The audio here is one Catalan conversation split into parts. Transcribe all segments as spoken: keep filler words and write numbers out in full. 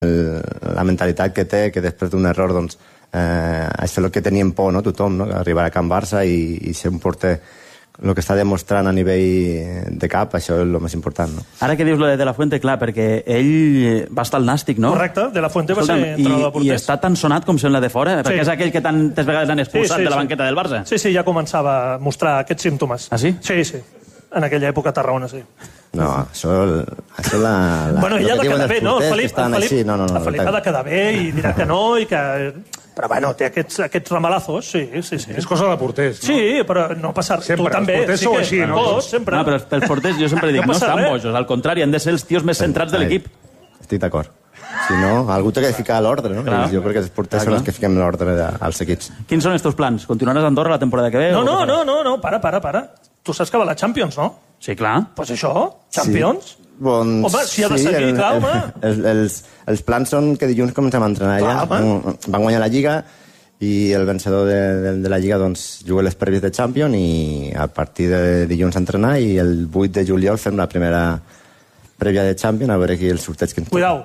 la mentalitat que té, que després d'un error, doncs, eh, això és el que teníem por, no?, tothom, no?, arribar a Can Barça i, i ser un porter. El que està demostrant a nivell de cap, això és el més important, no? Ara que dius lo de De La Fuente, clar, perquè ell va estar al Nàstic, no? Correcte, De La Fuente va ser entrenador de porters. I està tan sonat com sembla de fora, perquè és aquell que tantes vegades l'han expulsat de la banqueta del Barça. Sí, sí, ja començava a mostrar aquests símptomes. Ah, sí? Sí, sí. En aquella època a Tarragona, sí. No, això, això la, la... Bueno, ell ha de quedar bé, no? El Felip, el Felip, així, no, no, no, el Felip ha de quedar bé i dirà que no i que... Però bueno, té aquests, aquests ramalazos, sí, sí, sí. És cosa de porters, no? Sí, però no passar... Sempre, tu també, els porters sí sou que... així, no? Tots, sempre. No, però els porters, jo sempre dic, no, no estan res. Bojos, al contrari, han de ser els tios més centrats de l'equip. Estic d'acord. Si no, algú té que ficar l'ordre, no? Clar. Jo crec que els porters són els que fiquem l'ordre als equips. Quins són els teus plans? Continuaràs a Andorra la temporada que ve? No, no, no, no, no, para, para, para. Tu saps que va la Champions, no? Sí, clar. Doncs pues això, Champions. Sí. Bon, home, si ha de seguir, sí, clar, home. El, el, els, els plans són que dilluns comencem a entrenar allà. Van, van guanyar la Lliga i el vencedor de, de, de la Lliga doncs, juga les prèvies de Champions i a partir de dilluns a entrenar i el vuit de juliol fem la primera prèvia de Champions a veure aquí el sorteig que ens Cuidao.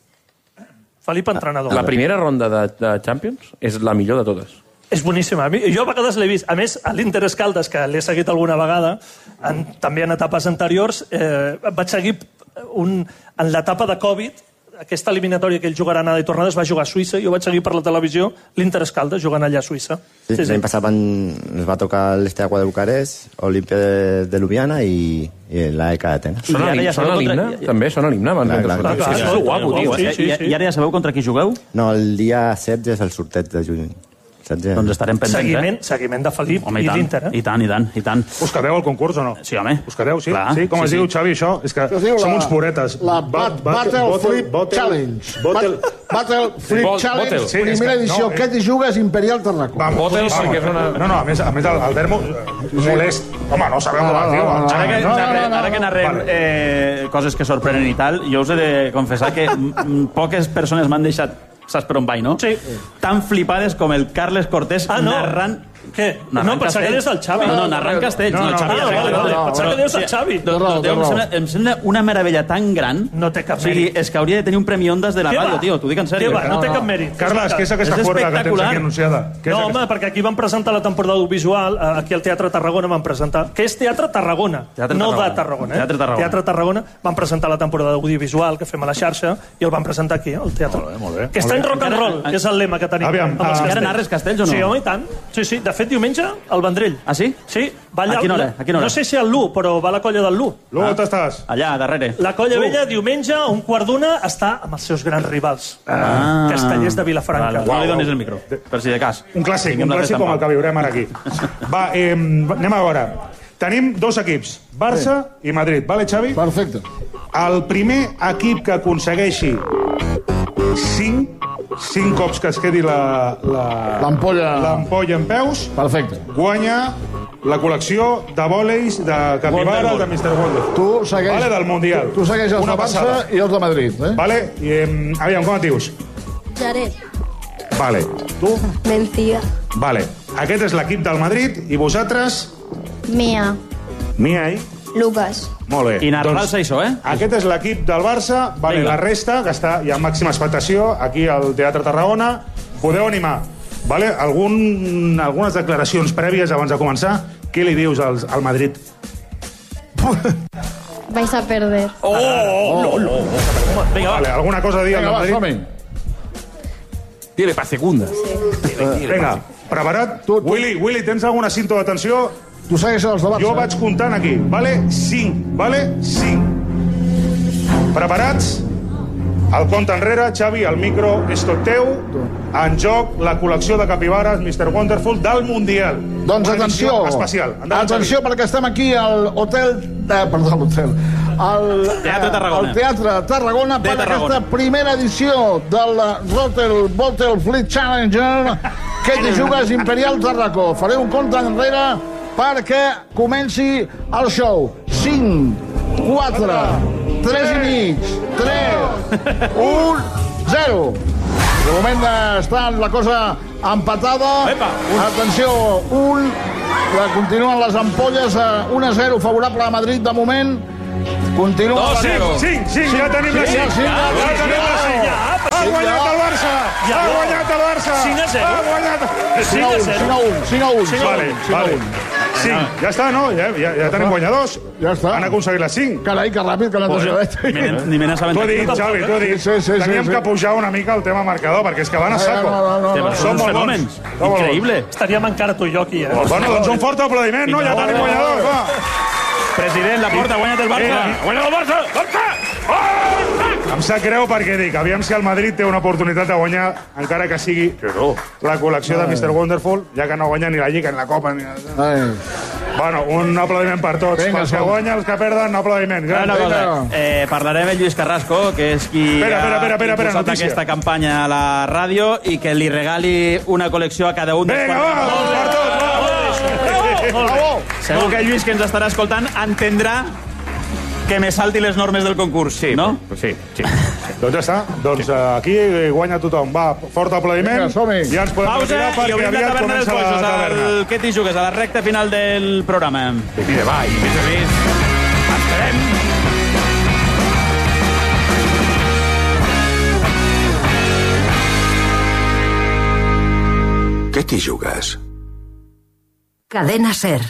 Felip, entrenador. La primera ronda de, de Champions és la millor de totes. És boníssima. Jo a vegades l'he vist. A més, a l'Inter Escaldes, que l'he seguit alguna vegada, en, també en etapes anteriors, eh, vaig seguir un, en l'etapa de Covid, aquesta eliminatòria que ell jugarà anada i tornada es va jugar a Suïssa, jo vaig seguir per la televisió l'Inter Escaldes jugant allà a Suïssa. Sí, sí, sí. L'any passat van, ens va tocar l'Esteagua de Bucarest, Olímpia de, de Ljubljana i, i l'A E K d'Atenes. Sona l'himne? També sona l'himne? És guapo, tio. I ara ja sabeu contra qui jugueu? No, el dia setze és el sorteig de juny. Doncs estarem pendents, seguiment, eh? Seguiment de Felip home, i, i l'Inter, eh? I tant, i tant, i tant. Us quedeu al concurs o no? Sí, home. Us quedeu, sí? Clar, sí? Com sí, es diu, sí. Xavi, això? És que som uns puretes. La bat, Battle Flip Challenge. Battle Flip Challenge, sí, primera edició. No, Què t'hi jugues? Imperial Tarracó. Botel sí que és una... No, no, a més, a més el, el Vermo molest. Home, no sabeu com es diu. Ara que, narrem, ara que narrem eh, coses que sorprenen i tal, jo us he de confessar que poques persones m'han deixat, saps per on vaig, no? Sí. Tan flipades com el Carles Cortés ah, no. narrant... Què? No, pensava que deies del Xavi. No, no, narrant Castells. No, no, Xavi, no, no, no, no, pensava que deies del Xavi. Em sembla, em sembla una meravella tan gran... No té cap mèrit. O sigui, és que hauria de tenir un premi Ondas de la ràdio, tio. T'ho dic en sèrio. Què va? No té cap mèrit. Carles, què és aquesta forca que tens aquí anunciada? No, home, perquè aquí van presentar la temporada audiovisual, aquí al Teatre Tarragona van presentar... Que és Teatre Tarragona, no de Tarragona, eh? Teatre Tarragona. Van presentar la temporada audiovisual que fem a la xarxa i el van presentar aquí, al teatre. Molt bé, molt bé. Que està en rock and roll, és el lema que tenim. Encara narres Castells o no? Sí, home, i tant. Sí, sí. De fet, diumenge, al Vendrell. Ah, sí? Sí. Va allà, a quina hora? A quina hora? No sé si al l'u, però va a la colla del l'u. L'u, on estàs? Allà, darrere. La colla vella, diumenge, a un quart d'una, està amb els seus grans rivals. Ah. Castellers de Vilafranca. No li donis el micro, per si de cas. Un clàssic, un clàssic com el que viurem ara aquí. Va, eh, anem a veure. Tenim dos equips, Barça sí. i Madrid. Vale, Xavi? Perfecte. El primer equip que aconsegueixi cinc, cinc cops que es quedi la, la, l'ampolla l'ampolla en peus, perfecte, guanya la col·lecció de vòleis de Capibara de mister Wonderful. Tu segueix, vale, del Mundial. Tu, tu segueix els Una de Barça passada. i els de Madrid. Eh? Vale, i, eh, aviam, com et dius? Jared. Vale. Tu? Mencia. Vale. Aquest és l'equip del Madrid i vosaltres? Mia. Mia i? Lucas. Molt bé. I narrar-se això, eh? Aquest és l'equip del Barça. Vale, la resta, que està ja en màxima expectació, aquí al Teatre Tarragona. Podeu animar. Vale? Algun, algunes declaracions prèvies abans de començar. Què li dius al, al Madrid? Vais a perder. Oh! oh, oh, oh, oh. Vinga, vale, alguna cosa a dir al Madrid? Tiene pa segunda. Sí. Vinga, preparat? Tu, tu. Willy, Willy, tens alguna cinta d'atenció? Tu segueixes els de Barça. Jo vaig comptant aquí, vale? cinc, vale? cinc. Preparats? El compte enrere, Xavi, el micro és tot teu. En joc, la col·lecció de capibares mister Wonderful del Mundial. Doncs una atenció, especial. Endavant, atenció, Xavi. Perquè estem aquí al hotel... Eh, perdó, l'hotel. Al Teatre Tarragona. Al Teatre Tarragona per Tarragona. aquesta primera edició del Rotel Bottle Fleet Challenger que t'hi jugues Imperial Tarracó. Faré un compte enrere perquè comenci el show. cinc, quatre, tres i mig, tres, un, zero. De moment està la cosa empatada. Epa, Atenció, un, continuen les ampolles, un a zero favorable a Madrid de moment. Continua. dos, cinc, cinc, cinc, ja tenim la cinc. Ja tenim la cinc. Ha guanyat el Barça. Ha guanyat el Barça. cinc a zero. Ha guanyat... cinc a un, cinc a un. Vale, vale. cinc, ja està, no? Ja, ja, ja tenim guanyadors. Ja està. Han aconseguit les cinc. Carai, que ràpid, que no t'has dit. Ni me n'has T'ho he dit, assabentat. Xavi, t'ho he dit. Sí, sí, sí, Teníem sí. que pujar una mica el tema marcador, perquè és que van a saco. No, no, no, no. Som molt bons. Som molt Increïble. Estaríem encara tu i jo aquí, eh? bons. Bueno, doncs un fort aplaudiment, no? Ja tenim guanyadors, va. President, la porta, ha guanyat el Barça. Ha guanyat el Barça. Barça! Em sap greu perquè dic, aviam si el Madrid té una oportunitat de guanyar, encara que sigui la col·lecció de mister Wonderful, ja que no guanya ni la Lliga ni la Copa. Ni... Bueno, un aplaudiment per tots. Vinga, Pels que som. guanyen, els que perden, un aplaudiment. Una Gran. cosa, eh, parlarem amb Lluís Carrasco, que és qui Espera, espera, espera, espera, espera, ha impulsat notícia. aquesta campanya a la ràdio i que li regali una col·lecció a cada un dels Vinga, va, doncs per tots, va. Segur que el Lluís, que ens estarà escoltant, entendrà que me salti les normes del concurs, sí, no? Sí, sí. Doncs ja està. Doncs eh, aquí guanya tothom. Va, fort aplaudiment. Vinga, som-hi. Ja ens podem Pausa retirar i perquè obrim la aviat taverna dels comença la boixos, taverna. al Què t'hi jugues, a la recta final del programa. I mira, va, i a més a més, estarem... Què t'hi jugues? Cadena Ser.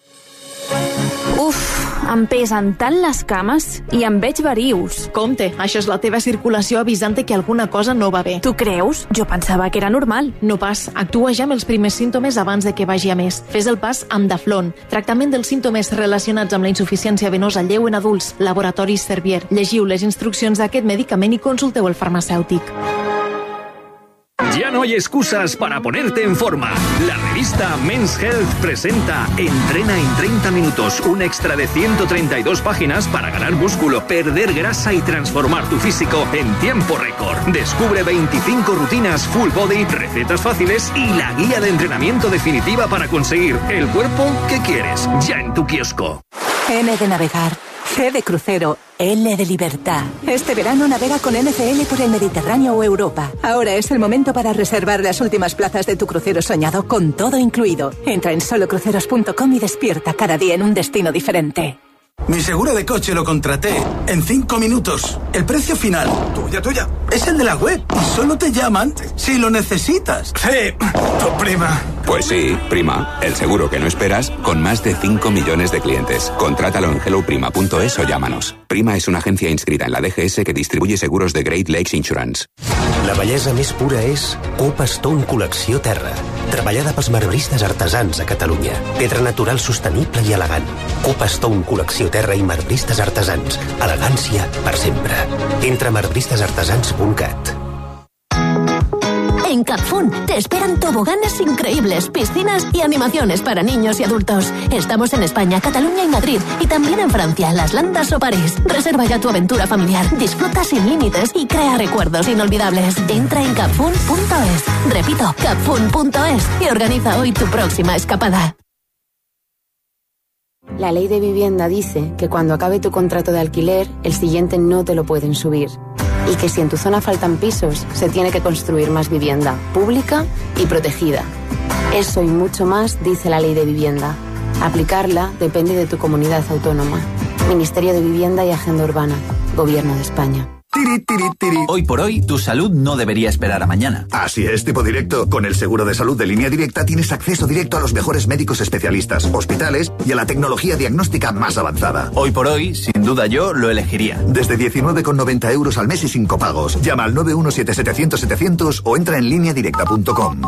Uf, em pesen tant les cames i em veig verius. Compte, això és la teva circulació avisant que alguna cosa no va bé. Tu creus? Jo pensava que era normal. No pas, actua ja amb els primers símptomes abans de que vagi a més. Fes el pas amb Daflon, tractament dels símptomes relacionats amb la insuficiència venosa lleu en adults, Laboratoris Servier. Llegiu les instruccions d'aquest medicament i consulteu el farmacèutic. Ya no hay excusas para ponerte en forma. La revista Men's Health presenta Entrena en treinta minutos, un extra de ciento treinta y dos páginas para ganar músculo, perder grasa y transformar tu físico en tiempo récord. Descubre veinticinco rutinas full body, recetas fáciles y la guía de entrenamiento definitiva para conseguir el cuerpo que quieres, ya en tu kiosco. N de navegar, C de crucero, L de libertad. Este verano navega con N C L por el Mediterráneo o Europa. Ahora es el momento para reservar las últimas plazas de tu crucero soñado con todo incluido. Entra en solo cruceros punto com y despierta cada día en un destino diferente. Mi seguro de coche lo contraté en cinco minutos. El precio final, tuya, tuya, es el de la web. Y solo te llaman si lo necesitas. Sí, tu prima. Pues sí, Prima, el seguro que no esperas con más de cinco millones de clientes. Contrátalo en hello prima punto es o llámanos. Prima es una agencia inscrita en la D G S que distribuye seguros de Great Lakes Insurance. La bellesa més pura és Copa Stone Col·lecció Terra, treballada pels marbristes artesans a Catalunya. Pedra natural sostenible i elegant. Copa Stone Col·lecció Terra i marbristes artesans. Elegància per sempre. Entra a marbristes artesans punt cat. En Capfun te esperan toboganes increíbles, piscinas y animaciones para niños y adultos. Estamos en España, Cataluña y Madrid, y también en Francia, Las Landas o París. Reserva ya tu aventura familiar, disfruta sin límites y crea recuerdos inolvidables. Entra en capfun punto es. Repito, capfun punto es y organiza hoy tu próxima escapada. La ley de vivienda dice que cuando acabe tu contrato de alquiler, el siguiente no te lo pueden subir. Y que si en tu zona faltan pisos, se tiene que construir más vivienda, pública y protegida. Eso y mucho más dice la ley de vivienda. Aplicarla depende de tu comunidad autónoma. Ministerio de Vivienda y Agenda Urbana. Gobierno de España. Tiri, tiri, tiri. Hoy por hoy, tu salud no debería esperar a mañana. Así es, tipo directo. Con el seguro de salud de Línea Directa tienes acceso directo a los mejores médicos especialistas, hospitales y a la tecnología diagnóstica más avanzada. Hoy por hoy, sin duda yo lo elegiría. Desde diecinueve con noventa euros al mes y sin copagos. Llama al nueve uno siete setecientos setecientos o entra en línea directa punto com.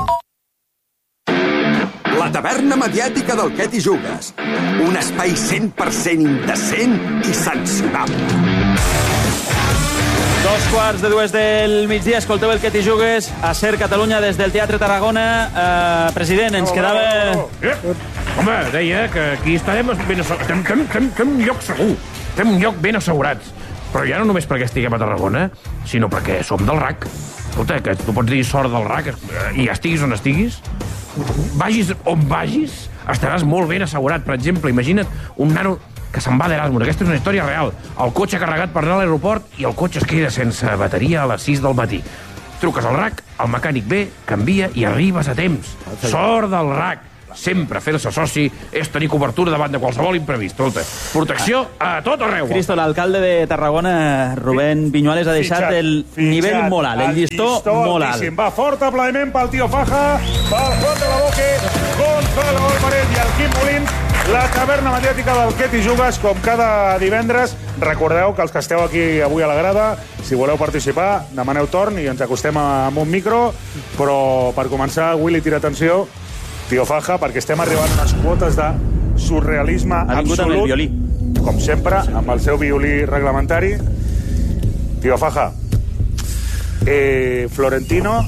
La taverna mediàtica del Què t'hi jugues. Un espai cent per cent indecent i sancionable. Dos quarts de dues del migdia, escolteu el Què t'hi jugues a Ser Catalunya des del Teatre Tarragona. Uh, president, ens quedava... Eh, home, deia que aquí estarem ben assegurats. Estem, estem, estem un lloc segur. Estem un lloc ben assegurats. Però ja no només perquè estiguem a Tarragona, sinó perquè som del R A C. Escolta, que tu pots dir sort del R A C i ja estiguis on estiguis. Vagis on vagis, estaràs molt ben assegurat. Per exemple, imagina't un nano que se'n va d'Erasmus. Aquesta és una història real. El cotxe carregat per anar a l'aeroport i el cotxe es queda sense bateria a les sis del matí. Truques al R A C, el mecànic ve, canvia i arribes a temps. Sort del R A C. sempre fer-se soci és tenir cobertura davant de qualsevol imprevist. Escolta, protecció a tot arreu. Cristo, l'alcalde de Tarragona, Rubén Viñuales, ha deixat Fitxat, el fitxat, nivell molt alt, el llistó, llistó molt alt. altíssim. Va, fort aplaudiment pel tio Faja, pel Juan de la Boque, Gonzalo Álvarez i el Quim Molins, la taverna mediàtica del Què t'hi jugues, com cada divendres. Recordeu que els que esteu aquí avui a la grada, si voleu participar, demaneu torn i ens acostem amb un micro, però per començar, Willy, tira atenció, tio Faja, perquè estem arribant a unes quotes de surrealisme ha vingut absolut. Amb el violí. Com sempre, amb el seu violí reglamentari. Tio Faja, eh, Florentino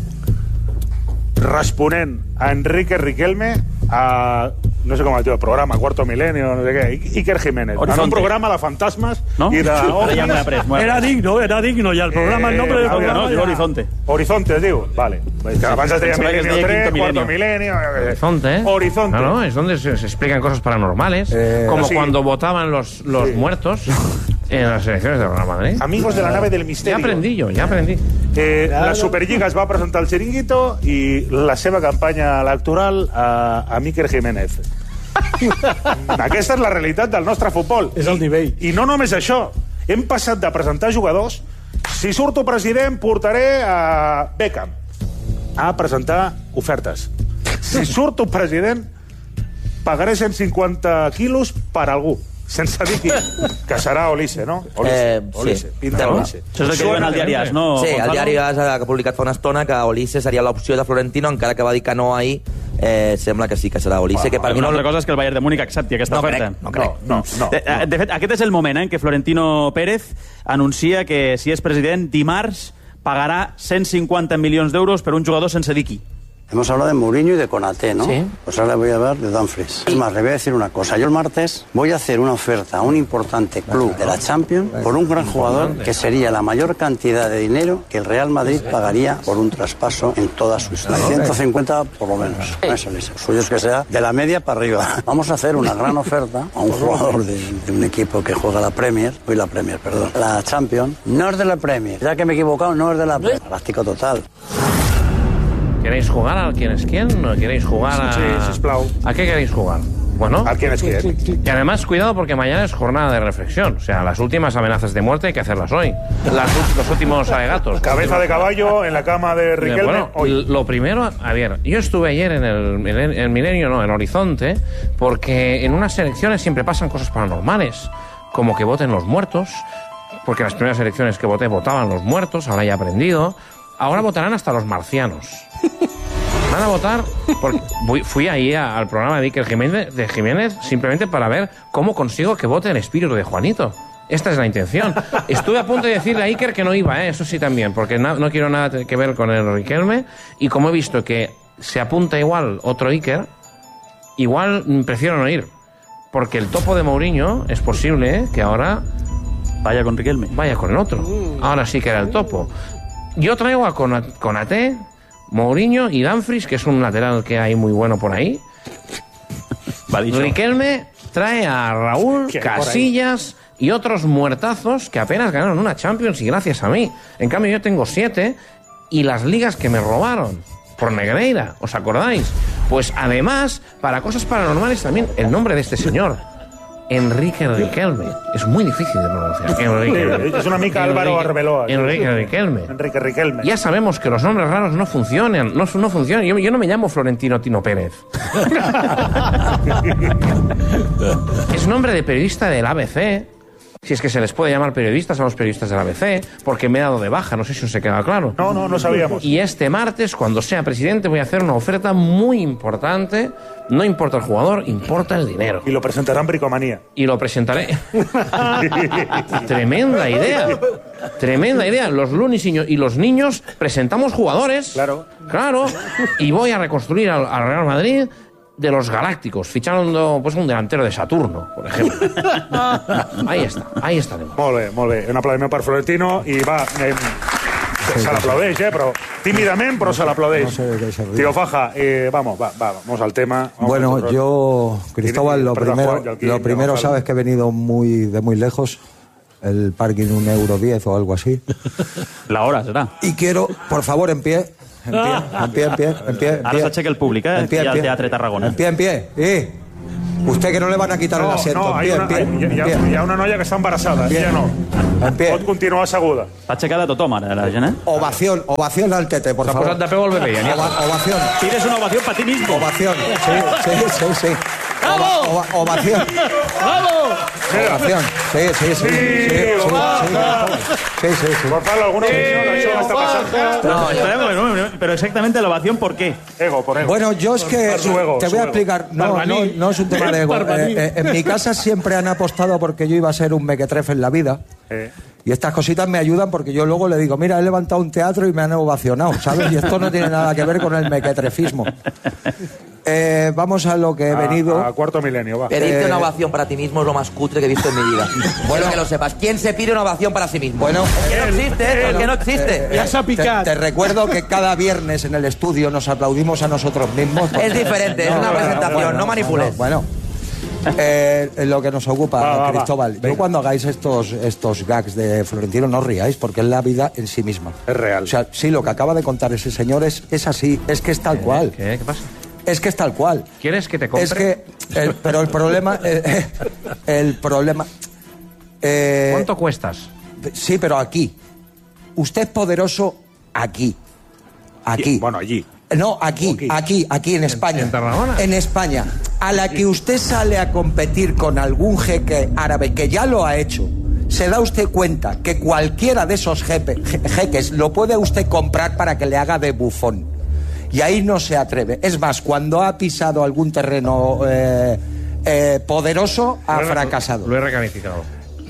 responent a Enrique Riquelme a, no sé com es diu, el programa Cuarto Milenio, no sé què, Iker Jiménez. Horizonte. En un programa de fantasmes ¿No? i de... Ara ja m'he après. Era digno, era digno, i el programa, el nombre del Eh, programa... No, diu Horizonte. Horizonte es diu, vale. Que abans es deia pensava que es Milenio deia tres, Quinto Cuarto Milenio. Milenio... Horizonte, ¿eh? Horizonte. No, no, es donde se, se explican cosas paranormales, Eh, como sí. cuando votaban los, los Sí. muertos en las elecciones de Real Madrid. Amigos de la nave del misterio. Ya aprendí yo, ya aprendí. Eh, la Superliga es va presentar el Chiringuito i la seva campanya electoral a, a Iker Jiménez. Aquesta és la realitat del nostre futbol. És el nivell. I no només això. Hem passat de presentar jugadors. Si surto president, portaré a Beckham a presentar ofertes. Si surto president, pagaré cent cinquanta quilos per algú. Sense dir qui, que serà Olise, no? Olise, Eh, sí. Olise, pinta Demà. Olise. Això és el que diuen al diari As, no? Sí, el Gonzalo? diari As ha publicat fa una estona que Olise seria l'opció de Florentino, encara que va dir que no ahir, eh, sembla que sí que serà Olise, que per mi Una no... altra cosa és que el Bayern de Múnich accepti aquesta No oferta. crec, no crec. No, no, De, eh, de fet, aquest és el moment eh, en què Florentino Pérez anuncia que, si és president, dimarts pagarà cent cinquanta milions d'euros per un jugador sense diqui. Hemos hablado de Mourinho y de Konaté, ¿no? Sí. Pues ahora voy a hablar de Dumfries. Es más, le voy a decir una cosa. Yo el martes voy a hacer una oferta a un importante club de la Champions por un gran jugador que sería la mayor cantidad de dinero que el Real Madrid pagaría por un traspaso en toda su historia. ciento cincuenta por lo menos. Eso es. Lo suyo es que sea de la media para arriba. Vamos a hacer una gran oferta a un jugador de, de un equipo que juega la Premier. Hoy la Premier, perdón. La Champions. No es de la Premier. Ya que me he equivocado, no es de la Premier. Práctico total. ¿Queréis jugar al quién es quién? ¿O queréis jugar a...? Sí, sisplau. ¿A qué queréis jugar? Bueno, ¿A quién es quién? y además cuidado porque mañana es jornada de reflexión. O sea, las últimas amenazas de muerte hay que hacerlas hoy. Las, los últimos alegatos. Cabeza de caballo en la cama de Riquelme. Bueno, hoy. lo primero, a ver, yo estuve ayer en el, en el Milenio, no, en Horizonte, porque en unas elecciones siempre pasan cosas paranormales, como que voten los muertos, porque las primeras elecciones que voté votaban los muertos, ahora ya he aprendido. Ahora votarán hasta los marcianos. Van a votar... Porque voy, fui ahí a, al programa de Iker Jiménez, de Jiménez simplemente para ver cómo consigo que vote el espíritu de Juanito. Esta es la intención. Estuve a punto de decirle a Iker que no iba, ¿eh? Eso sí también, porque na, no quiero nada que ver con el Riquelme. Y como he visto que se apunta igual otro Iker, igual mm, prefiero no ir. Porque el topo de Mourinho es posible ¿eh? que ahora... Vaya con Riquelme. Vaya con el otro. Ahora sí que era el topo. Yo traigo a Konaté, Mourinho y Dumfries, que es un lateral que hay muy bueno por ahí. Riquelme trae a Raúl, Casillas y otros muertazos que apenas ganaron una Champions y gracias a mí. En cambio yo tengo siete y las ligas que me robaron por Negreira, ¿os acordáis? Pues además, para cosas paranormales también, el nombre de este señor... Enrique Riquelme. Es muy difícil de pronunciar. Enrique, es una mica Álvaro Arbeloa. Enrique Riquelme. Enrique Riquelme. Ya sabemos que los nombres raros no funcionan. No, no funcionan. Yo, yo no me llamo Florentino Tino Pérez. Es nombre de periodista del A B C. Si es que se les puede llamar periodistas a los periodistas del A B C, porque me he dado de baja, no sé si os se queda claro. No, no, no sabíamos. Y este martes, cuando sea presidente, voy a hacer una oferta muy importante. No importa el jugador, importa el dinero. Y lo presentará en Bricomanía. Y lo presentaré. Tremenda idea. Tremenda idea. Los lunis y los niños presentamos jugadores. Claro. Claro. Y voy a reconstruir al, al Real Madrid de los Galácticos, fichando pues, un delantero de Saturno, por ejemplo. Ahí está, ahí estaremos. Molt bé, molt bé. Un aplaudiment per Florentino i va... Eh, se l'aplaudeix, eh, però tímidament, però se l'aplaudeix. No sé de qué se ríe. Tío Faja, eh, vamos, va, va, vamos al tema. Vamos Bueno, al yo, Cristóbal, lo Perdón, primero, Juan, Joaquín, lo primero Gonzalo. sabes que he venido muy de muy lejos. El parking un euro diez o algo así. La hora será. Y quiero, por favor, en pie, En pie, en pie, en pie. En pie, en Ara pie. s'aixeca el públic, eh? En pie, Aquí en al pie. Teatre Tarragona. En pie, en pie. Eh. Usted que no le van a quitar no, el asiento. No, en pie, una, en pie. hi, en ha, pie. hi ha una noia que està embarassada, Bien. ja no. En pie. Pot continuar asseguda. S'ha aixecat de tothom, ara, la gent, eh? Ovación, ovación al Tete, por S'ha favor. posat de peu el bebé, ja n'hi ha. Ova- ovación. Pides una ovación para ti mismo. Ovación, sí, sí, sí, sí. Ova- ova- ovación. ¡Vamos! Ovación. Sí, sí, sí. Sí, sí, sí, sí, sí, sí. Por favor, alguna opinió d'això que està passant? No, espera un moment, un moment, pero exactamente la ovación, ¿por qué? Ego, por ego. Bueno, yo es que Por su ego, te su voy a ego. explicar. No, no, no es un tema de ego. Eh, eh, en mi casa siempre han apostado porque yo iba a ser un mequetrefe en la vida. Eh. Y estas cositas me ayudan porque yo luego le digo, mira, he levantado un teatro y me han ovacionado, ¿sabes? Y esto no tiene nada que ver con el mequetrefismo. Eh, vamos a lo que he venido. A, a cuarto milenio, va. Pedirte Eh, una ovación para ti mismo es lo más cutre que he visto en mi vida. Bueno, que lo sepas. ¿Quién se pide una ovación para sí mismo? Bueno, el que no existe, ¿eh? el que no existe. Eh, eh, te, te recuerdo que cada viernes en el estudio nos aplaudimos a nosotros mismos. porque- Es diferente, es una presentación, no manipules. Bueno, eh, en lo que nos ocupa, Va, va, va. Cristóbal. Yo Venga. cuando hagáis estos, estos gags de Florentino no os riáis, porque es la vida en sí misma. Es real. O sea, sí, lo que acaba de contar ese señor es, es así, es que es tal cual. ¿Qué? ¿Qué pasa? Es que es tal cual. ¿Quieres que te compre? Es que, el- pero el problema, eh, el problema... eh, ¿Cuánto cuestas? Sí, pero aquí. Usted es poderoso aquí. Aquí. Bueno, allí. No, aquí, Aquí. aquí, aquí en España. en Tarragona? En España. A la que usted sale a competir con algún jeque árabe, que ya lo ha hecho, se da usted cuenta que cualquiera de esos jepe- je- jeques lo puede usted comprar para que le haga de bufón. Y ahí no se atreve. Es más, cuando ha pisado algún terreno eh, eh, poderoso, ha Lo he- fracasado. Lo he recalificado.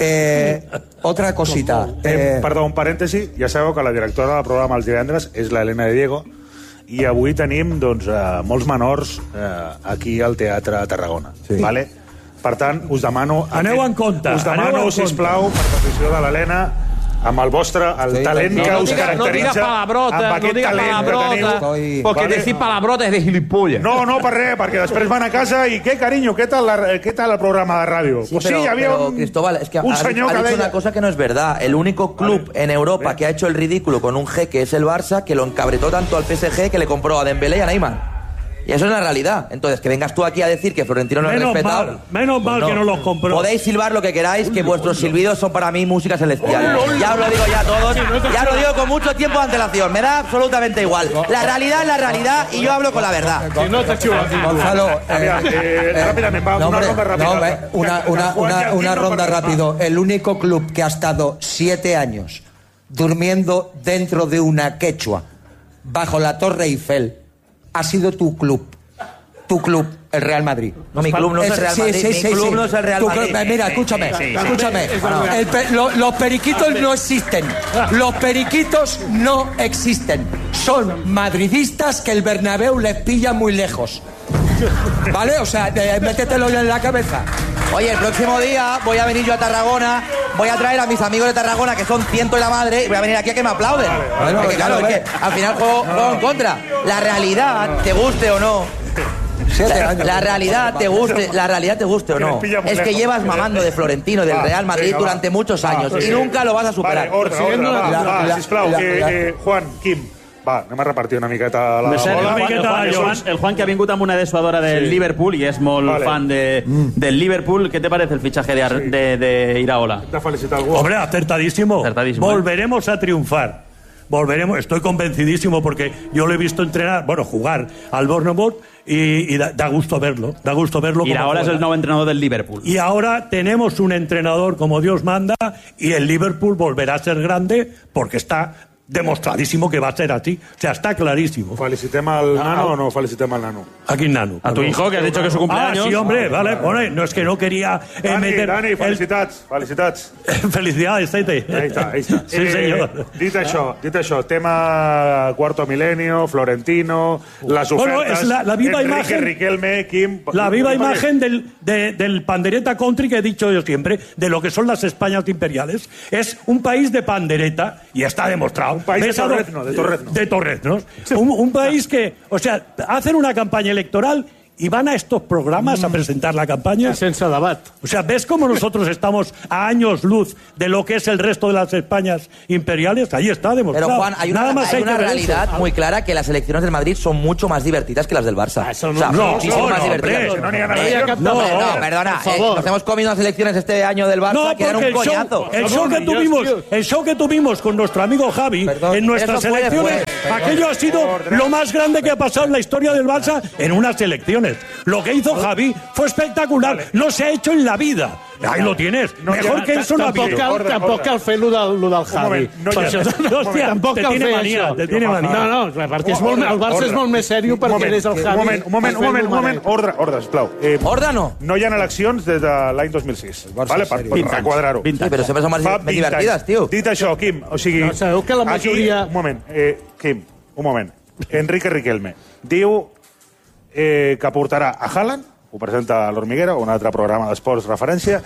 Eh, otra cosita. Eh, Eh, perdó, un parèntesi. Ja sabeu que la directora del programa Els divendres és la Elena de Diego i avui tenim doncs, eh, molts menors eh, aquí al Teatre Tarragona. Sí. Vale? Per tant, us demano... Aneu en compte, Us aneu demano, en compte. sisplau, per petició de l'Helena, amb el vostre, el Sí, talent no, que no us diga- No caracteritza, digas palabrotas, amb no aquest digas talent que palabrotas, teniu. Estoy- porque Vale. decir palabrotas es de gilipollas. No, no, per res, perquè després van a casa i què, carinyo, què tal, la, què tal el programa de ràdio? Sí, pues pero, sí, hi havia pero, un, Cristóbal, es que un ha, senyor ha que dicho deia... una cosa que no es verdad. El único club en Europa que ha hecho el ridículo con un jeque es el Barça, que lo encabretó tanto al P S G que le compró a Dembélé y a Neymar. Y eso es la realidad. Entonces, que vengas tú aquí a decir que Florentino no es Menos respetado... mal, menos mal pues que no los compró. Podéis silbar lo que queráis, que vuestros silbidos son para mí música celestial. Ya os lo digo ya a todos, ya os lo digo con mucho tiempo de antelación. Me da absolutamente igual. La realidad es la realidad y yo hablo con la verdad. Gonzalo, eh, Aviam, eh, ràpidament, va, no, una hombre, ronda ràpida. no, hombre, una, una, una, una ronda rápido. El único club que ha estado siete años durmiendo dentro de una quechua bajo la Torre Eiffel ha sido tu club. Tu club, el Real Madrid. No, mi club no es el Real Madrid, mi club no es el Real Tu Madrid. club- mira, escúchame, escúchame. El pe- lo- los periquitos no existen. Los periquitos no existen. Son madridistas que el Bernabéu les pilla muy lejos. ¿Vale? O sea, eh, métetelo en la cabeza. Oye, el próximo día voy a venir yo a Tarragona, voy a traer a mis amigos de Tarragona, que son ciento y la madre, y voy a venir aquí a que me aplauden. Bueno, Porque, claro, claro, es que al final juego, juego en contra. La realidad, te guste o no, Siete la, años. la realidad te guste, la realidad te guste o no, es que llevas mamando de Florentino, del Va, Real Madrid venga, va. durante muchos Va, años sí. y nunca lo vas a superar. Vale, ordre, ordre, va, La- va, la- sisplau. la- eh, la- eh, Juan, Quim, va, anem a repartir una miqueta la Per cert, bola. el, Juan, el, Juan, el, Juan, el Juan que ha vingut amb una dessuadora del Sí. Liverpool i és molt Vale. fan de, del Liverpool. ¿Qué te parece el fichaje de, Ar- Sí. de, de Iraola? De felicitar algú. Hombre, acertadísimo. Acertadísimo, ¿eh? Volveremos a triunfar. Volveremos, estoy convencidísimo porque yo lo he visto entrenar, bueno, jugar al Bournemouth y, y da, da gusto verlo. Da gusto verlo. como Iraola es juega. el nuevo entrenador del Liverpool. Y ahora tenemos un entrenador como Dios manda y el Liverpool volverá a ser grande porque está demostradísimo que va a ser así. O sea, está clarísimo. Felicitem al nano o no felicitem al nano? ¿A quién nano? A tu hijo, que has dicho que es su cumpleaños. Ah, sí, hombre, vale. Bueno, no es que no quería eh, Dani, meter... Dani, el- felicitats, felicitats. Felicidades, Tete. Ahí está, ahí está. Sí, señor. Dit això, dit això, tema Cuarto Milenio, Florentino, las ofertas... Bueno, es la- la viva Enrique imagen- Riquelme, Kim... La viva ¿Qué imagen del, de- del pandereta country que he dicho yo siempre, de lo que son las Españas imperiales. Es un país de pandereta, y está demostrado. Un país de ¿Ves a lo- torrezno, de torrezno. De torreznos. Un, un país que, o sea, hacen una campaña electoral y van a estos programas a presentar la campaña. Sense debat. O sea, ¿ves cómo nosotros estamos a años luz de lo que es el resto de las Españas imperiales? Ahí está demostrado. Pero Juan, hay una, Nada más hay hay una que ver realidad eso. muy clara que las elecciones del Madrid son mucho más divertidas que las del Barça. Eso no, o sea, no, muchísimo no, más no, divertidas. hombre, no, ni ganas Eh, de- no, no, no, perdona, por eh, favor. nos hemos comido las elecciones este año del Barça No, que eran porque un el show, coñazo. el show que tuvimos, el show que tuvimos con nuestro amigo Javi en nuestras eso fue elecciones, después. aquello ha sido lo más grande que ha pasado en la historia del Barça en unas elecciones. Lo que hizo Javi fue espectacular, no se ha hecho en la vida. Ahí lo tienes, mejor que eso no ha Tampoc habido. cal, tampoc cal fer lo del, lo del Javi. no Per hi ha- això, no, hòstia, tampoc te cal tiene fer manía, això. te tiene manía. No, no, perquè és molt, el Barça és molt més seriós perquè ell és el Javi. Un moment, un moment, un moment, un moment. Ordre, ordre, sisplau. Eh, ordre no. No hi ha eleccions des de l'any dos mil sis. Vale? Per, per requadrar-ho. Sí, però sempre són més Fa més vint divertides, anys. tio. Dit això, Quim, o sigui... No, sabeu que la majoria- Aquí, un moment, eh, Quim, un moment. Enrique Riquelme diu eh, que portarà a Haaland, ho presenta a l'Hormiguera, un altre programa d'esports referència,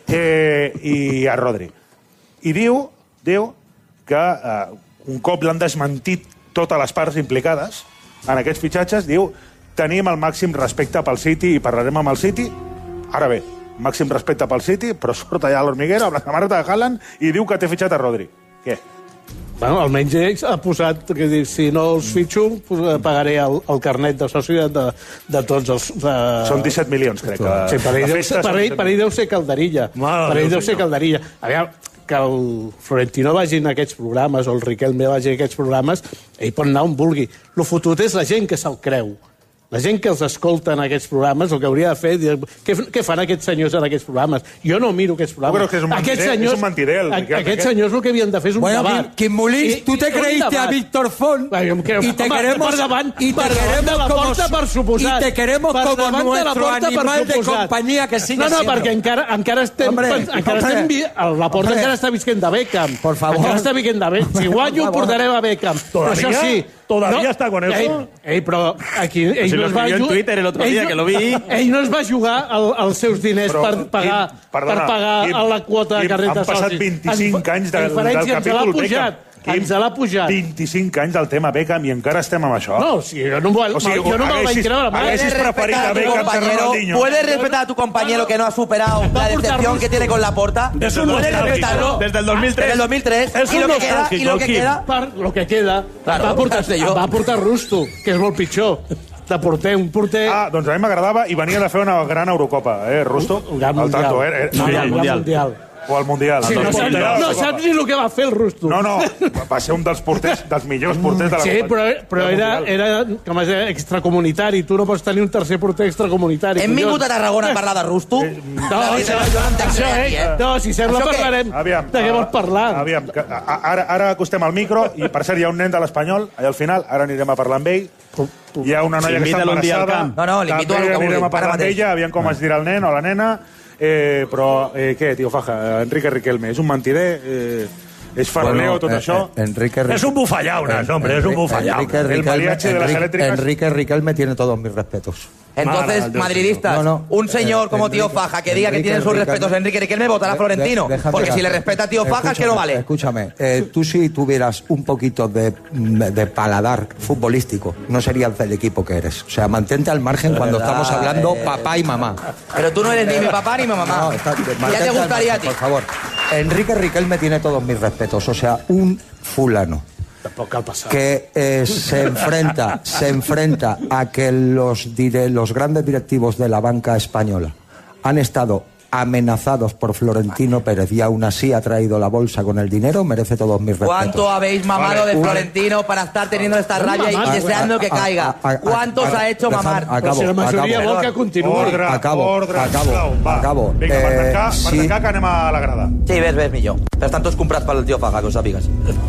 eh, i a Rodri. I diu, diu que eh, un cop l'han desmentit totes les parts implicades en aquests fitxatges, diu tenim el màxim respecte pel City i parlarem amb el City. Ara bé, màxim respecte pel City, però surt allà a l'Hormiguera amb la samarreta de Haaland i diu que té fitxat a Rodri. Què? Bueno, almenys ells ha posat que diu, si no els fitxo, pues, eh, pagaré el, el carnet de soci de, de tots els... De... Són disset milions, crec. Que... Sí, per ell, La deu festa ser, per, són ell, per ell deu ser calderilla. Mare per ell Déu deu ser senyor. calderilla. Aviam, que el Florentino vagi en aquests programes o el Riquelme vagi en aquests programes, ell pot anar on vulgui. Lo fotut és la gent que se'l creu. La gent que els escolta en aquests programes, el que hauria de fer... Dir, què, què fan aquests senyors en aquests programes? Jo no miro aquests programes. No, però és que és un mentider, Aquests senyors, és un mentider, el a- Riquelme, Aquests aquest. senyors el que havien de fer és un Bueno, debat. Quim- Quim Molins, I- tú te i un creíste a debat. Víctor Font Bueno, yo creo- y te home, queremos per davant, y te per davant queremos de la como porta, su- per suposat. y te queremos Per como davant de la nuestro porta, per animal de suposat. compañía que sigue No, no, siendo. perquè encara, encara estem... Hombre, pens- encara hombre. estem vi, la porta Hombre. encara està visquent de Beckham. Por favor. Encara està visquent de Beckham. Si guanyo, Por favor. portarem a Beckham. ¿Todavía? Això sí. ¿Todavía está con eso? Ell, ell, però aquí... Ell Se no lo es va escribió en ju- Twitter el otro ell día, no- que lo vi. Ell no es va jugar el, els seus diners Però, per pagar, Quim, perdona, per pagar Quim, a la quota de Quim, carnet de han passat socis. vint-i-cinc anys del, En Ferenc, del ens l'ha capítol pujat. Beckham. Quim, Ens l'ha pujat. vint-i-cinc anys del tema Beckham i encara estem amb això. No, si jo no, me'l- O sigui, jo no me'l vaig haguessis- creure mai. haguessis preferit a tu Beckham que a compañero, Ronaldinho. ¿Puedes respetar a tu compañero que no ha superado la aportar decepción luz. que tiene con la porta? Es un ¿Puedes nostálgico. respetarlo? Desde el dos mil tres. Desde el dos mil tres. Es ¿Y un lo que queda? nostálgico, ¿Y lo que Quim. queda? Per lo que queda, Claro, va, portar, sé jo. va portar Rusto, que és molt pitjor. De porter, un porter... Ah, doncs a mi m'agradava i venia de fer una gran Eurocopa, eh, Rusto? Un gran Al mundial. tanto, eh? eh, Mundial, un mundial. mundial. O al Mundial. Sí, Al no, dos mil saps, deu, no Eurocopa. saps ni el que va fer el Rusto. No, no, va ser un dels porters, dels millors porters de la Sí, Copa. però, però del era, Mundial. era com es deia, extracomunitari. Tu no pots tenir un tercer porter extracomunitari. Hem vingut a Tarragona a parlar de Rusto? No, La això, veritat, jo no entenc això, res aquí, eh? eh? No, si sembla Això què? parlarem Aviam, de què vols parlar. Aviam, que, a, a, ara, ara acostem al micro i, per cert, hi ha un nen de l'Espanyol allà al final, ara anirem a parlar amb ell. Hi ha una noia que està Invita-lo un dia al embarassada. camp. No, no, l'invito a lo que També anirem vulgui, a parlar ara amb mateix. ella, aviam com es dirà el nen o la nena. Eh, però, eh, què, tio Faja? Enrique Riquelme, és un mentider? Eh, és faroleo, tot eh, això? eh, Enrique Ri- Es un bufallaunas, hombre, es un Enrique- bufallaunas. Enrique El Riquelme, mariachi de las Enrique- eléctricas. Enrique Riquelme tiene todos mis respetos. Entonces, Mara, madridistas, no, no. un señor Eh, como Tío Enrique- Faja que diga que Enrique tiene sus Riquelme- respetos a Enrique Riquelme votará a Florentino. De- déjame Porque si hablar. le respeta a Tío Faja es que no vale. Escúchame, eh, tú si tuvieras un poquito de, de paladar futbolístico, no serías del equipo que eres. O sea, mantente al margen cuando verdad, estamos hablando eh. papá y mamá. Pero tú no eres ni mi papá ni mi mamá. No, está- Ya mantente te al gustaría a margen, ti. por favor. Enrique Riquelme tiene todos mis respetos. O sea, un fulano Tampoc cal passar. que eh, se enfrenta se enfrenta a que los dire- los grandes directivos de la banca española han estado amenazados por Florentino Pérez y aún así ha traído la bolsa con el dinero, merece todos mis respetos. ¿Cuánto habéis mamado Vale, de un- Florentino para estar teniendo esta rabia y mamar. deseando que A- a- caiga? a- a- ¿Cuántos a- ha hecho déjame- mamar? acabo, Però si la majoria acabo. vol que continuï. Ordre, Acabo, ordre, acabo, sisplau, va. acabo. Vinga, per Eh, tancar, per sí. tancar, que anem a la grada. Sí, ves, ves, millor. Però estan tots comprats pel Tío Faja, que ho sàpigues.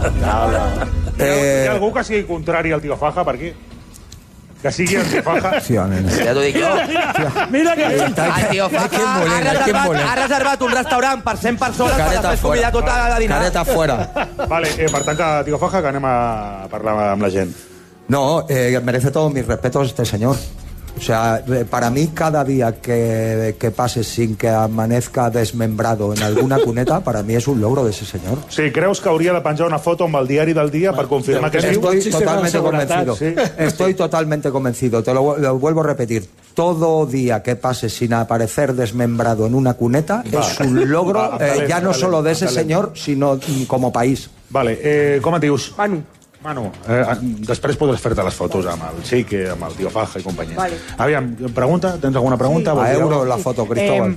Eh, Hi ha algú que sigui contrari al Tío Faja, per aquí? Que sigui el Tío Faja? Sí, nene. Ja t'ho dic jo. Mira que... El Tío Faja Quin ha molent, quin reservat, molent. ha reservat un restaurant per cent persones per Careta després convidar fuera. tota a dinar. Careta fuera. Vale, eh, per tancar, Tío Faja, que anem a parlar amb la gent. No, eh, merece todos mis respetos este señor. O sea, para mí cada día que, que pase sin que amanezca desmembrado en alguna cuneta, para mí es un logro de ese señor. Sí, creus que hauria de penjar una foto amb el diari del dia per confirmar que sí? Estoy totalmente convencido. Sí. Estoy totalmente convencido. Te lo, lo vuelvo a repetir. Todo día que pase sin aparecer desmembrado en una cuneta va. Es un logro va, eh, talent, ya no talent, solo de ese talent. Señor, sino como país. Vale, eh, com et dius? Manu. Manu, eh, després podràs fer-te les fotos amb el Chique, amb el Tio Faja i companyia. Vale. Aviam, pregunta? Tens alguna pregunta? Sí. A euro la foto, Cristóbal.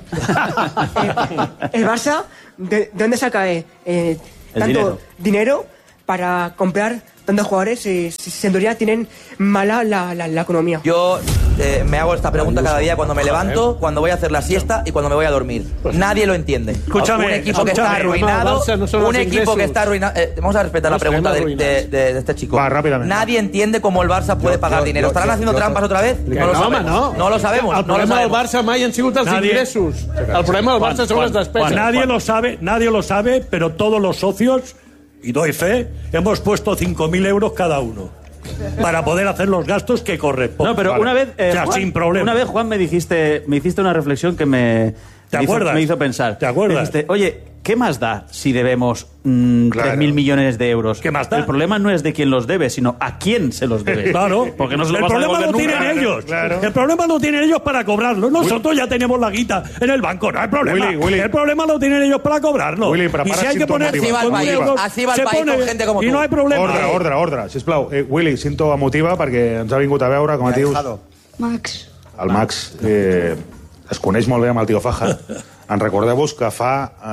Eh, el Barça, ¿de, de dónde saca eh, eh, tanto dinero. dinero para comprar tantos jugadores si, si en teoría tienen mala la, la, la economía? Yo eh, me hago esta pregunta cada día cuando me levanto, cuando voy a hacer la siesta y cuando me voy a dormir. Nadie lo entiende. Escúchame, un equipo que escúchame, está arruinado, no un equipo que está arruinado. Eh, vamos a respetar la pregunta de, de, de, de este chico. Va, rápidamente. Nadie entiende cómo el Barça puede yo, pagar yo, dinero. ¿Estarán yo, haciendo yo, trampas yo, otra vez? No, no lo sabemos. no. No lo sabemos. El problema no del Barça mai han sigut els nadie, ingressos. El problema del Barça són les despeses. Nadie lo sabe, nadie lo sabe, pero todos los socios, y doy fe, hemos puesto cinco mil euros cada uno para poder hacer los gastos que corresponden. No, pero vale. una vez, eh, o sea, Juan, sin problema. Una vez, Juan, me dijiste, me hiciste una reflexión que me, ¿Te me, acuerdas? Hizo, me hizo pensar. ¿Te acuerdas? Me dijiste, oye, ¿qué más da si debemos mmm, claro. tres mil millones de euros? ¿Qué más da? El problema no es de quién los debe, sino a quién se los debe. Claro. Porque no se los el vas a problema devolver lo nunca. tienen ellos. Claro. El problema lo tienen ellos para cobrarlo. Nosotros ya tenemos la guita en el banco. No hay problema. Willy, Willy. El problema lo tienen ellos para cobrarlo. Willy, y si hay que poner Así va el país, euros, así va el se país pone, con gente como y tú. no hay problema. Ordre, ordre, ordre, sisplau. Eh, Willy, cinto emotiva perquè ens ha vingut a veure, com et dius? Max. El Max eh, es coneix molt bé amb el Tio Faja. En recordeu-vos que fa,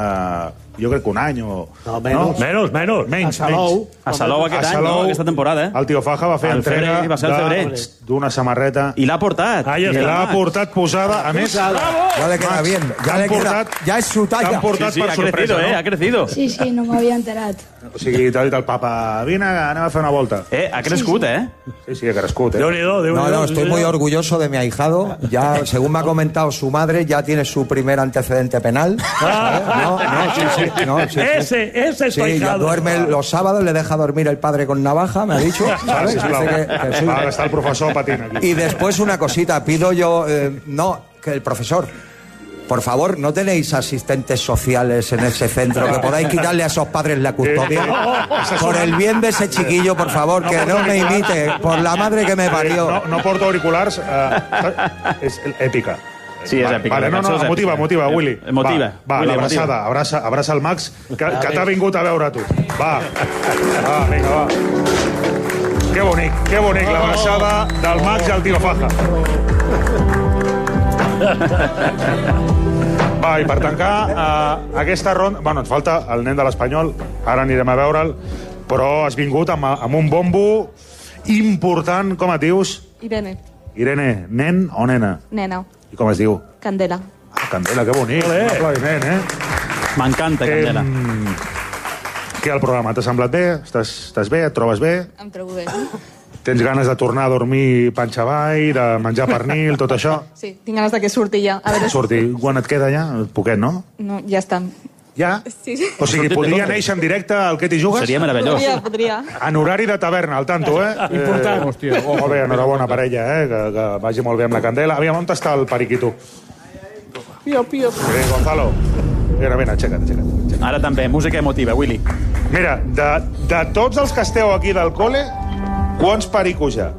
eh, jo crec que un any o... No, menos, no? menos, menos. Menys, a Salou. menys. A Salou aquest any, no? Aquesta temporada, eh? El Tio Faja va fer el entrega febrer, va ser el febrer. d'una samarreta. I l'ha portat. I l'ha portat posada. A més, ya le queda bien. Ya le queda, ya es su talla. T'han portat sí, sí, per ha sorpresa, crecido, no? eh? Ha crecido. Sí, sí, no m'havia enterat. O sigui, t'ha dit el papa, vine, anem a fer una volta. Eh, ha crescut, sí, sí. eh? Sí, sí, ha crescut, eh? Déu-n'hi-do, Déu-n'hi-do. No, no, estoy muy orgulloso de mi ahijado. Ya, según me ha comentado su madre, ya tiene su primer antecedente penal. Ah. No, no, sí, sí, no, sí, sí. Ese, ese es tu Sí, ya ahijado. duerme los sábados, le deja dormir el padre con navaja, me ha dicho. ¿sabes? Sí, sisplau. Dice que- que sí. Ara està el professor patint aquí. Y después una cosita, pido yo, eh, no, que el profesor, por favor, ¿no tenéis asistentes sociales en ese centro que podáis quitarle a esos padres la custodia? Por el bien de ese chiquillo, por favor, que no me imite, por la madre que me parió. No, no porto auriculars. Eh, és èpica. Sí, és èpica. Vale, no, no, emotiva, emotiva, Willy. Emotiva. Va, va Willy, l'abraçada, abraça, abraça el Max, que, que t'ha vingut a veure a tu. Va, va, vinga, va. Que bonic, que bonic, l'abraçada del Max i el Tio Faja. Va, i per tancar eh, aquesta ronda... Bueno, ens falta el nen de l'Espanyol, ara anirem a veure'l, però has vingut amb, amb un bombo important, com et dius? Irene, Irene, nen o nena? nena, I com es diu? Candela. Ah, Candela, que bonic, un aplaudiment, eh? M'encanta, Candela. Eh, què el programa? T'ha semblat bé? Estàs, estàs bé? Et trobes bé? Em trobo bé. Tens ganes de tornar a dormir panxa avall, de menjar pernil, tot això? Sí, tinc ganes de que surti ja. A veure, Surti. Quan et queda ja? Poquet, no? no, ja està. Ja? Sí, sí. O sigui, podria néixer en directe al Que t'hi jugues? Seria meravellós. Podria, podria. En horari de taverna, al tanto, eh? Important. Eh, hòstia, oh, molt bé, enhorabona parella, eh? Que, que vagi molt bé amb la Candela. Aviam, on està el periquito? Pio, pio. Bé, Gonzalo. Mira, vine, aixeca't, aixeca't. Ara també, música emotiva, Willy. Mira, de, de tots els que esteu aquí del col·le, quants pericos hi ha?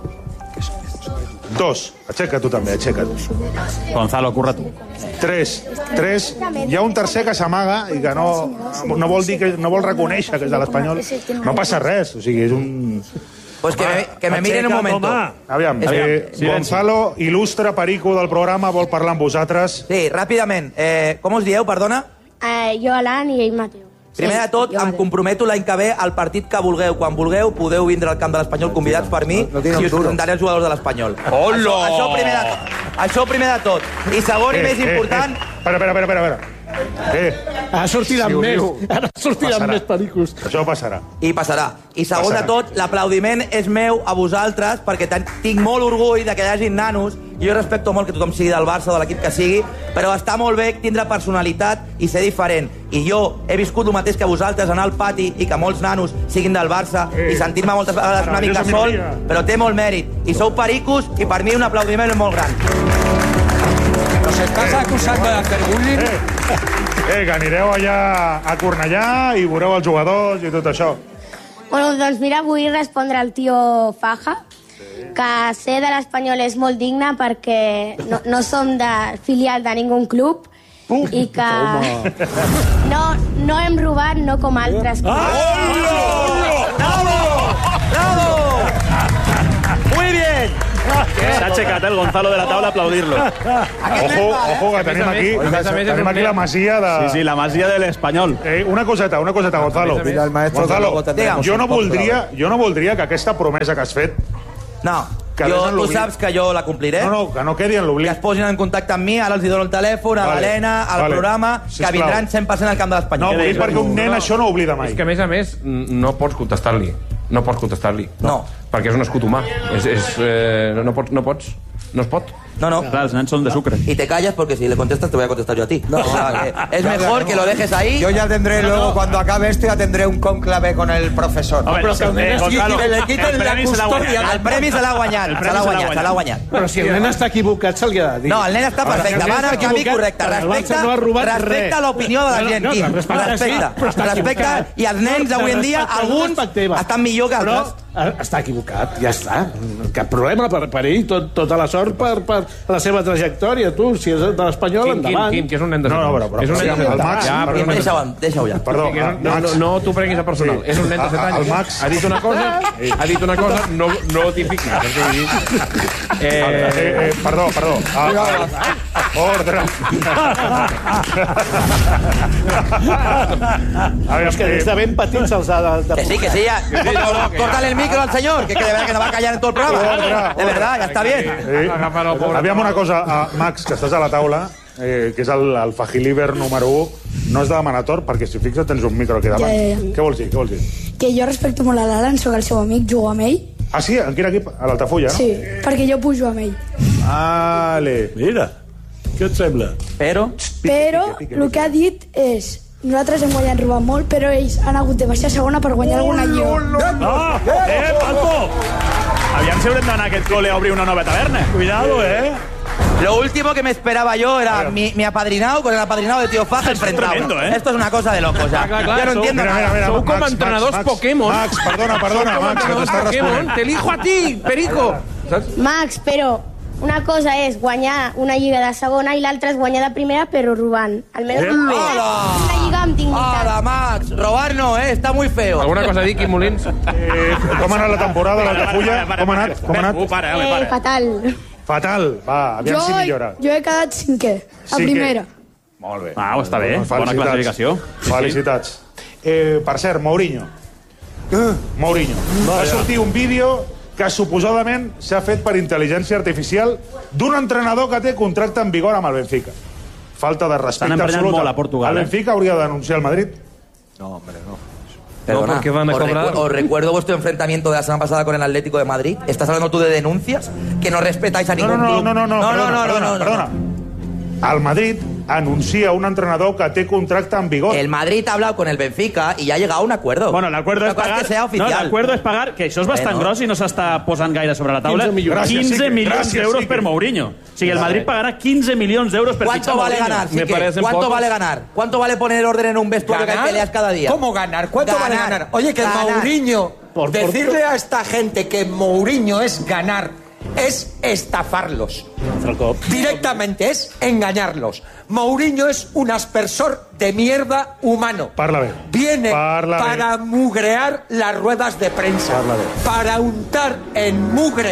Dos. Aixeca't tu també, aixeca't. Gonzalo, curra tu. Tres. Tres. Hi ha un tercer que s'amaga i que no, no vol dir que no vol reconèixer que és de l'Espanyol. No passa res, o sigui, és un... Pues que me, que me miren un momento. Aviam, eh, Gonzalo, il·lustre perico del programa, vol parlar amb vosaltres. Sí, ràpidament. Eh, com us dieu, perdona? Eh, jo, Alan i ell Mateu. Primer de tot, em comprometo l'any que ve al partit que vulgueu. Quan vulgueu, podeu vindre al camp de l'Espanyol convidats per mi No, no i us presentaré els jugadors de l'Espanyol. Hola! Això, això, primer de, això primer de tot. I segon i Eh, més eh, important... eh. Espera, espera, espera, espera. Eh, Ara sortiran si ho més. diu, Ara sortiran passarà. més pel·lícules. Això passarà. I passarà. I segon de tot, l'aplaudiment és meu a vosaltres perquè ten- tinc molt orgull de que hi hagi nanos. Jo respecto molt que tothom sigui del Barça o de l'equip que sigui, però està molt bé tindre personalitat i ser diferent. I jo he viscut el mateix que vosaltres, anar al pati i que molts nanos siguin del Barça i sentir-me moltes vegades una mica sol, però té molt mèrit. I sou pericos i per mi un aplaudiment molt gran. Nos estás acusando de hacer bullying. Eh, que anireu allà a Cornellà i veureu els jugadors i tot això. Bueno, doncs mira, vull respondre al tio Faja, que ser de l'Espanyol és molt digne perquè no, no som de filial de ningú club i que no, no hem robat, no com altres clubs. ¡Bravo! ¡Bravo! ¡Muy bien! Se ha aixecat el Gonzalo de la taula a aplaudir-lo. Ojo, ojo, que tenim aquí, tenim aquí la masia de... Sí, sí, la masia de l'Espanyol. Eh, una coseta, una coseta, Gonzalo. Mira, el maestro Gonzalo, que luego tendremos jo no, un control. voldria, jo no voldria que aquesta promesa que has fet... No, quedés jo, en tu l'oblit. saps que jo la compliré. No, no, que no quedi en l'oblit. Que es posin en contacte amb mi, ara els dono el telèfon, a Vale, l'Helena, al vale. programa, que Sisplau. vindran cent per cent al camp de l'Espanyol. No, ho dic perquè un nen això no ho oblida mai. És que, a més a més, no pots contestar-li. No pots contestar-li. No. Perquè és un escut humà. És, és, eh, no, no pots... No pots. No es pot. No, no. Clar, els nens són de sucre. Y te callas porque si le contestas te voy a contestar yo a ti. No, o sea, que es mejor que lo dejes ahí. Yo ya tendré, luego, cuando acabe esto, ya tendré un conclave con el profesor. Home, Però sí, que el nen eh, es Gonzalo, que le quiten el la premi se l'ha custòdia. guanyat. El premi se l'ha guanyat, se l'ha guanyat, se l'ha guanyat. Però si el nen està equivocat, se li ha de dir. No, el nen està perfecte, El nen va en està el camí equivocat, correcte. el Barça Respecta, no ha robat respecta res. l'opinió de la No, no, gent, no, Quim. respecta, sí, Respecta, però està respecta, equivocat. i els nens avui en dia, Respecte, alguns respecteva. estan millor que Però altres. eh, està equivocat, ja està. Cap problema per, per ell, tot, tota la sort per, per la seva trajectòria. Tu, si és de l'Espanyol, Quim, Quim, endavant. Quim, que és un nen de No, no, set però- però- anys. És un nen de set el anys. Max- Ja, però és un nen de set Deixa-ho, anys. deixa-ho ja. Perdó, Que és un- no, Max. no, no t'ho prenguis a personal. Sí. És un nen de set El anys. Max. Ha dit una cosa, ha dit una cosa, no, no t'hi fiquis. O sigui, Eh, eh, eh, perdó, perdó. Ah, ordre. A veure, És que des de ben petits se'ls ha de... de Que sí, que sí, ya. Córtale el micro al señor, que, que de verdad que no va a callar en todo el programa. De verdad, ya está bien. Sí. Aviam una cosa, uh, Max, que estàs a la taula, eh, que és el, el Fajiliver número u. No has de demanar tort, perquè si fixa't tens un micro aquí davant. Ja, ja, ja. Què vols dir? Què vols dir? Que jo respecto molt a l'Alan, sóc el seu amic, jugo amb ell. Ah, sí? En quin equip? A l'Altafulla, no? Sí, perquè jo pujo amb ell. Vale. Mira, què et sembla? Però... Però el que ha dit és... Nosaltres hem guanyat robant molt, però ells han hagut de baixar a segona per guanyar algun anyó. Ah! Eh, Palpo! Aviam si haurem d'anar a aquest col·le a obrir una nova taverna. Cuidado, eh? Lo último que me esperaba yo era mi, mi apadrinado con el apadrinado de Tío Faja enfrentado. tremendo, ¿eh? Esto es una cosa de locos. Ya. Clar, clar, Yo no sou- entiendo Mira, nada. mira, mira, Sou com Max, entrenadors Max, Max. Pokémon. Max, perdona, perdona, Sou com Max, que entrenadors t'estàs Pokémon. responent. Te elijo a ti, Perico. Saps? Max, però una cosa és guanyar una lliga de segona i l'altra és guanyar de primera però robant. Almenys Eh? una Hola! lliga amb dignitat. Hola, Max. Robar no, eh? Está muy feo. Alguna cosa a dir, Quim Molins? Eh, com ha anat la temporada a l'Altafulla? Com ha anat? Com ha anat? Uh, para, home, Eh, para. fatal. Fatal. Va, aviam Jo, si millora. jo he quedat cinquè, a Cinquè. primera. Molt bé. Ah, està bé. Bona classificació. Felicitats. Eh, per cert, Mourinho. Mourinho. Va sortir un vídeo que suposadament s'ha fet per intel·ligència artificial d'un entrenador que té contracte en vigor amb el Benfica. Falta de respecte Estan emprenyant absoluta. molt a Portugal, El eh? Benfica hauria de denunciar el Madrid? No, hombre, no. Perdona, No, porque van a os, cobrar. recu- os recuerdo vuestro enfrentamiento de la semana pasada con el Atlético de Madrid. ¿Estás hablando tú de denuncias? ¿Que no respetáis a No, ningún no, no, club? no, no, no, no, perdona, no, no, perdona, no, no. perdona. El Madrid anuncia un entrenador que té contracte en vigor. El Madrid ha hablado con el Benfica y ya ha llegado a un acuerdo. Bueno, l'acuerdo és Una cosa pagar... que sea oficial. No, l'acuerdo és pagar, que això és bastant Bueno. gros i no s'està posant gaire sobre la taula. quinze milions. quinze Gràcies, Sique, milions gràcies, d'euros Sique. per Mourinho. O sigui, el Madrid pagarà quinze milions d'euros per ¿Cuánto fitxar vale Mourinho. ganar? Me Sique? parecen ¿Cuánto pocos. vale ganar? ¿Cuánto vale poner orden en un vestuario que hay peleas cada día? ¿Cómo ganar? ¿Cuánto Ganar. vale ganar? Oye, que Ganar. Mourinho, Por- por- decirle a esta gente que Mourinho es ganar, es estafarlos. Altre cop. Directamente, es engañarlos. Mourinho es un aspersor de mierda humano. Parla bé. Viene Parla bé. para mugrear las ruedas de prensa, Parla bé. para untar en mugre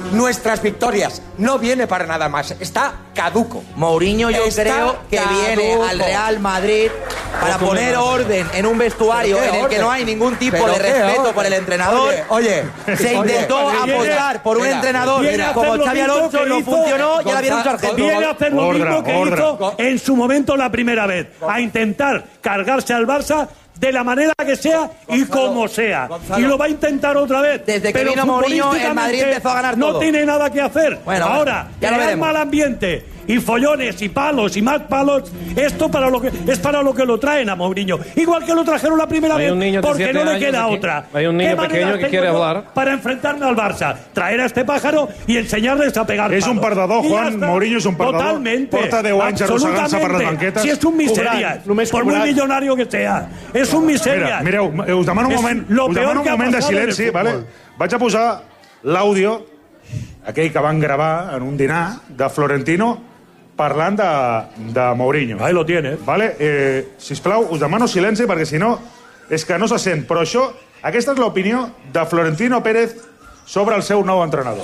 nuestras victorias. No viene para nada más. Está caduco. Mourinho yo Está creo que caduco. viene al Real Madrid para poner orden en un vestuario en el orden? que no hay ningún tipo ¿Pero de qué respeto orden? por el entrenador. Oye, oye, se intentó oye, apostar por un mira, entrenador viene a como hacer lo Xavi mismo Alonso, que no hizo- funcionó y ahora viene un sargento. Viene a hacer lo Ordre, mismo que ordre. hizo en su momento la primera vez, a intentar cargarse al Barça de la manera que sea y como sea. Gonzalo. Y lo va a intentar otra vez. Desde que Pero vino Mourinho, el Madrid futbolísticamente empezó a ganar no todo. tiene nada que hacer. Bueno, Ahora, bueno, ya lo crear veremos. mal ambiente y follones y palos y más palos, esto para lo que es para lo que lo traen a Mourinho. Igual que lo trajeron la primera Hay vez, un niño de porque siete no le años queda aquí. otra. Hay un ¿Qué niño maneras pequeño que tengo quiere yo hablar. para enfrentarme al Barça? Traer a este pájaro y enseñarles a pegar És un palos. perdedor, I ja Juan. està. Mourinho és un perdedor. Totalmente. Porta deu anys arrossegant-se per les banquetes. Si és un miserias, Cobrant, només por muy cobrant. millonario que sea. És un miserias. Mira, mireu, us demano un És moment, lo us peor demano un que ha moment de pasado en el silenci, fútbol. vale? Vaig a posar l'àudio, aquell que van gravar en un dinar, de Florentino, parlant de, de Mourinho. Ahí lo tienes. Vale? Eh, sisplau, us demano silenci, perquè si no, és que no se sent. Però això, aquesta és l'opinió de Florentino Pérez sobre el seu nou entrenador.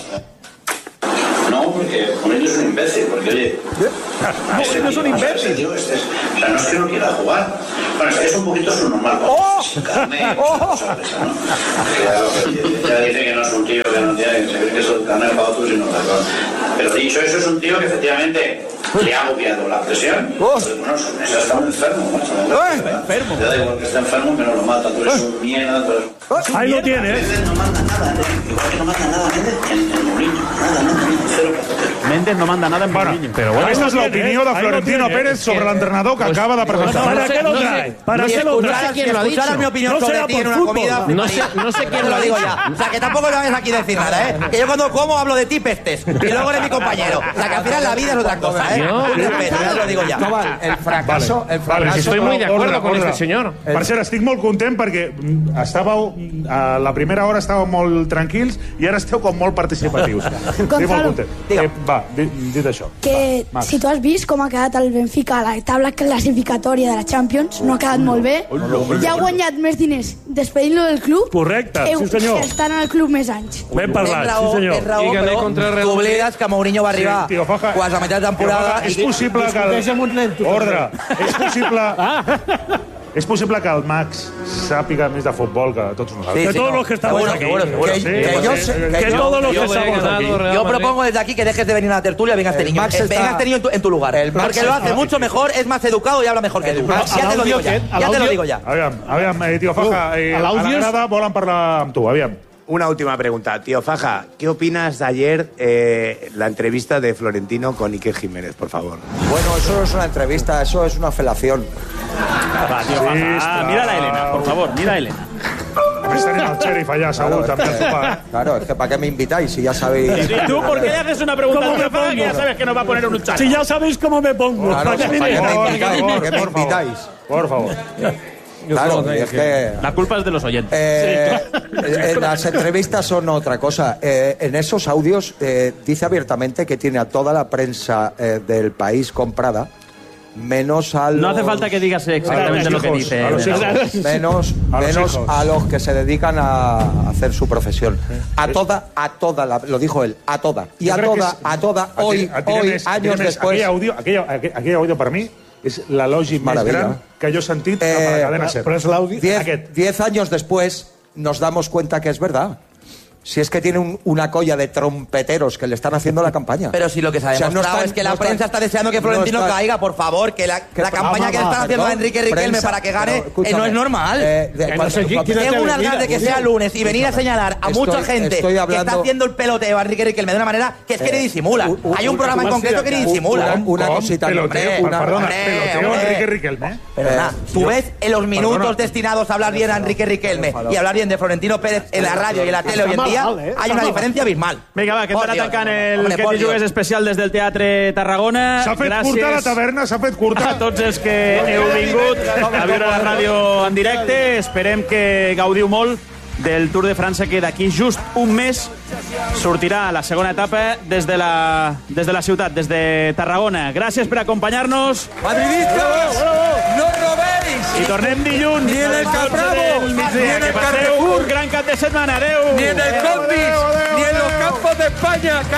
No, porque Mourinho es un imbécil, porque oye... Este no es un tío, imbécil. este tío, este es- o sea, no es que no quiera jugar. Bueno, es que es un poquito su normal. ¡Oh! Sin carnet, sin sorpresa, ¿no? Que ya, lo- ya dice que no es un tío que no tiene, que se cree que es el carnet para otros y no para otros. Pero dicho eso, es un tío que efectivamente le ha agobiado la presión. Entonces, bueno, eso está muy enfermo, macho. Enfermo. Te da igual que esté enfermo, pero lo mata. Tú eres un mierda, tú eres... Ahí lo tienes. Méndez no manda nada, ¿eh? Igual que no manda nada Méndez en, en Mourinho. Nada, nada, cero para cero. Méndez no manda nada en Bueno, Mourinho. però bueno, aquesta és l'opinió de Florentino Pérez sobre l'entrenador que acaba de presentar. ¿Para qué lo trae? ¿Para qué lo trae? Si escucharas mi opinión No sobre será ti por en una fútbol. comida, No sé, no sé te quién lo lo ha digo dicho. ya. O sea, que tampoco me vayas aquí a decir nada, ¿eh? Que yo cuando como hablo de ti pestes. Y luego eres mi compañero. O sea, que al final la vida es otra cosa, ¿eh? No. Un respeto, ya te lo digo ya. Tobal, el fracaso, el Vale, fracaso. si Estoy muy de acuerdo ordre, con ordre. este señor. Per cert, estic molt content perquè mm, estàveu, mm, a la primera hora estàveu molt tranquils i ara esteu com molt participatius. Estic molt Gonzalo. content. Eh, va, dit, dit això. Que Marc. si tu has vist com ha quedat el Benfica a la taula classificatòria de la Champions, no ha quedat molt bé, i ha guanyat més diners despedint-lo del club Correcte, que, sí senyor. que estan en el club més anys. Ben Tens parlat, raó, sí senyor. tens raó, I gané però contra el Real tu Madrid. oblides que Mourinho va arribar Sí, tio, Faja. quasi a meitat de temporada És i... possible que... Discuteix amb un nen, tu. Ordre. És possible... És possible que el Max sàpiga més de futbol que tots nosaltres. Que todos los que estamos Seguro, aquí. seguro, seguro. Que- Sí, que pues yo sí, sé- sí, que Que yo- todos los yo que voy a estamos ganar aquí. los Real Yo Madrid. propongo desde aquí que dejes de venir a la tertulia, venga este El niño. Max Eh, está- venga este niño en tu, en tu lugar. El Max Porque lo hace está- mucho mejor, es más educado y habla mejor que El tú. Max- Ya te lo digo ya. l'àudio Ya te lo aquest, digo ya. Aviam, aviam, eh, tio Faja, eh, a a la l'àudio és- grada volen parlar amb tu, aviam. Una última pregunta. Tío Faja, ¿qué opinas de ayer eh, la entrevista de Florentino con Iker Jiménez, por favor? Bueno, eso no es una entrevista, eso es una felación. Va, tío, Faja. Ah, mira a la Elena, por favor, mira a Elena. A més tenim el xèrif allà assegut també al sofà, eh? Claro, es que ¿para qué me invitáis si ya sabéis? ¿Y tú por qué le haces una pregunta ¿Cómo al tío me Faja que ya pongo? sabes que nos va a poner un chat? Si ya sabéis cómo me pongo. Claro, ¿Para qué ¿para me qué me invitáis? invitáis? ¿Por qué me Por favor. invitáis? Por favor. Claro, es que... La culpa es de los oyentes. Eh, eh, las entrevistas son otra cosa. Eh, en esos audios eh, dice abiertamente que tiene a toda la prensa eh, del país comprada, menos a los... No hace falta que digas exactamente A lo los que hijos, dice. a los Elena. hijos. menos, A los menos hijos. a los que se dedican a hacer su profesión. A toda, a toda, la- lo dijo él, a toda. Y a Jo crec que toda, és- a toda, a hoy, ti- a ti hoy, més- a ti años més, después... Aquell àudio, aquell, aquell, aquell àudio per mi és l'elogi més Maravilla. gran que jo he sentit cap a la Eh, cadena SER. Però és l'àudio... Diez, Aquest. diez años después nos damos cuenta que es verdad. Si es que tiene un- una colla de trompeteros que le están haciendo la campaña. Pero si lo que se ha O sea, demostrado no están- es que la no están- prensa está deseando que no Florentino están- caiga, por favor, que la, Que- la campaña Ah, que va, le están haciendo a perdón, Enrique Riquelme prensa, para que gane pero, eh, no escúchame, es normal. eh, de- Que no sé qui- quina Tengo unas tele ganas de que mira, sea mira. lunes y venir a señalar a Estoy- mucha gente estoy que hablando- está haciendo el peloteo a Enrique Riquelme de una manera que es que ni disimula. un- un- Hay un programa en un- concreto que ni un- disimula. una- una Com? cosita, Peloteo, hombre, una- perdona, hombre, peloteo hombre. Enrique Riquelme. Pero Eh, nada, tú yo- ves en los minutos Perdona. destinados a hablar bien a Enrique Riquelme y hablar bien de Florentino Pérez en la radio y en la tele hoy en Está día, mal, eh? hay una diferencia abismal. Vinga, va, que Por estarà Dios, tancant el hombre, por Que Dios. Jugues especial des del Teatre Tarragona. S'ha fet Gràcies curta la taverna, s'ha fet curta. a tots els que heu vingut a veure la ràdio en directe. Esperem que gaudiu molt del Tour de França, que d'aquí just un mes sortirà la segona etapa des de la, des de la ciutat, des de Tarragona. Gràcies per acompanyar-nos. Madridistas, no robéis. I tornem dilluns. Ni en el Capravo, ni en el Carrefour. Un gran cap de setmana. Adéu. Ni en el Condis, ni en los campos de España.